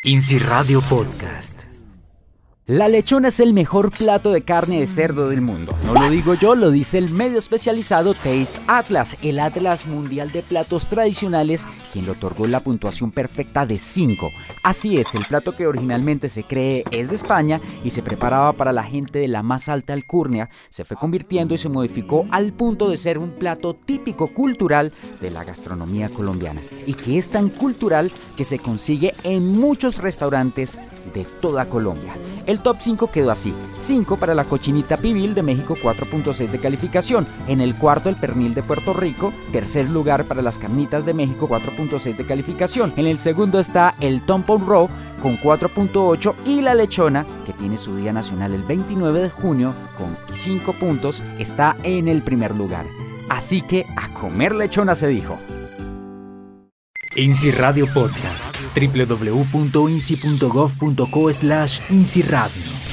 INSI Radio Podcast. La lechona es el mejor plato de carne de cerdo del mundo. No lo digo yo, lo dice el medio especializado Taste Atlas, el Atlas Mundial de Platos Tradicionales, quien le otorgó la puntuación perfecta de 5. Así es, el plato que originalmente se cree es de España y se preparaba para la gente de la más alta alcurnia, se fue convirtiendo y se modificó al punto de ser un plato típico cultural de la gastronomía colombiana, y que es tan cultural que se consigue en muchos restaurantes de toda Colombia. El top 5 quedó así: 5 para la cochinita pibil de México, 4.6 de calificación. En el cuarto, el pernil de Puerto Rico. Tercer lugar para las carnitas de México, 4.6 de calificación. En el segundo está el Tompon Row con 4.8 y la lechona, que tiene su día nacional el 29 de junio con 5 puntos, está en el primer lugar. Así que a comer lechona se dijo. INSI Radio Podcast. www.insi.gov.co/INSI Radio.